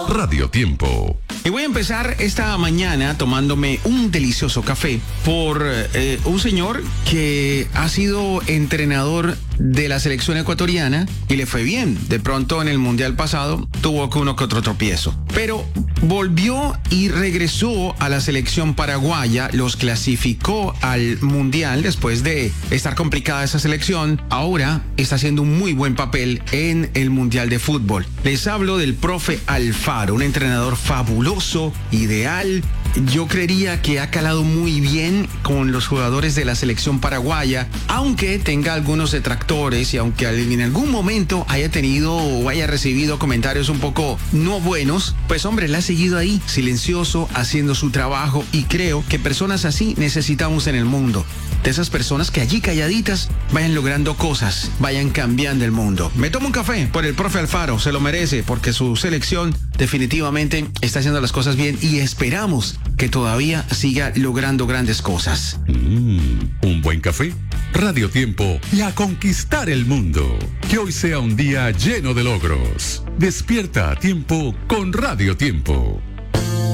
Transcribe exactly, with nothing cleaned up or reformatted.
Radio Tiempo. Y voy a empezar esta mañana tomándome un delicioso café por eh, un señor que ha sido entrenador de la selección ecuatoriana y le fue bien. De pronto en el mundial pasado tuvo que uno que otro tropiezo, pero volvió y regresó a la selección paraguaya, los clasificó al mundial después de estar complicada esa selección. Ahora está haciendo un muy buen papel en el mundial de fútbol. Les hablo del profe Alfaro, un entrenador fabuloso, ideal. Yo creería que ha calado muy bien con los jugadores de la selección paraguaya, aunque tenga algunos detractores y aunque en algún momento haya tenido o haya recibido comentarios un poco no buenos, pues hombre, él ha seguido ahí, silencioso, haciendo su trabajo, y creo que personas así necesitamos en el mundo. De esas personas que allí calladitas vayan logrando cosas, vayan cambiando el mundo. Me tomo un café por el profe Alfaro, se lo merece, porque su selección definitivamente está haciendo las cosas bien y esperamos que todavía siga logrando grandes cosas. Mm, un buen café, Radio Tiempo y a conquistar el mundo. Que hoy sea un día lleno de logros. Despierta a tiempo con Radio Tiempo.